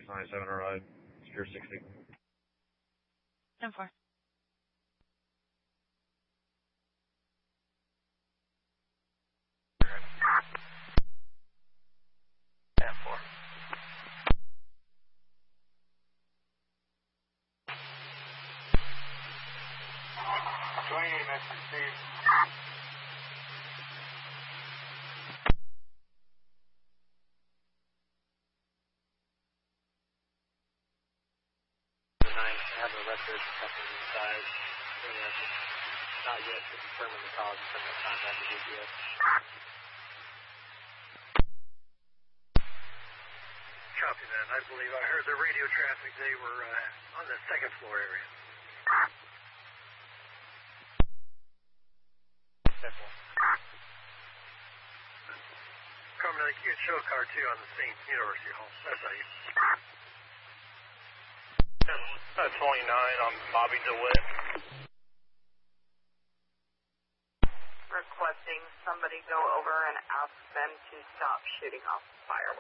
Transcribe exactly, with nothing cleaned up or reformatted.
ninety-seven, alright. Secure sixty. ten four. ten four. twenty-eight, Mister Steve. Have a record something inside. Not yet to determine the cause from the contact with G P S. Copy that. I believe I heard the radio traffic. They were uh, on the second floor area. Coming to the Q show car two on the scene, University Hall. That's how you. Uh, twenty-nine on Bobby DeWitt. Requesting somebody go over and ask them to stop shooting off fireworks.